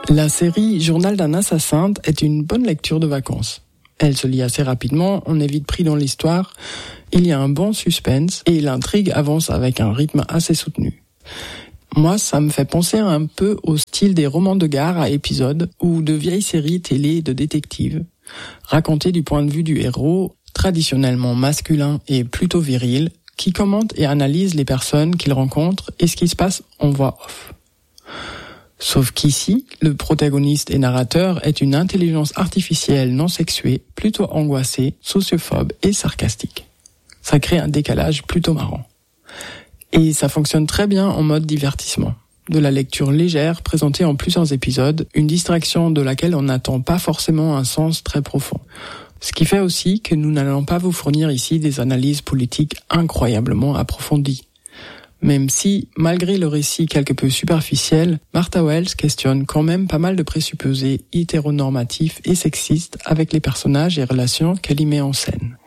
La série Journal d'un assassin est une bonne lecture de vacances. Elle se lit assez rapidement, on est vite pris dans l'histoire, il y a un bon suspense et l'intrigue avance avec un rythme assez soutenu. Moi, ça me fait penser un peu au style des romans de gare à épisodes ou de vieilles séries télé de détectives, racontées du point de vue du héros, traditionnellement masculin et plutôt viril, qui commente et analyse les personnes qu'il rencontre et ce qui se passe en voix off. Sauf qu'ici, le protagoniste et narrateur est une intelligence artificielle non sexuée, plutôt angoissée, sociophobe et sarcastique. Ça crée un décalage plutôt marrant. Et ça fonctionne très bien en mode divertissement. De la lecture légère présentée en plusieurs épisodes, une distraction de laquelle on n'attend pas forcément un sens très profond. Ce qui fait aussi que nous n'allons pas vous fournir ici des analyses politiques incroyablement approfondies. Même si, malgré le récit quelque peu superficiel, Martha Wells questionne quand même pas mal de présupposés hétéronormatifs et sexistes avec les personnages et relations qu'elle y met en scène.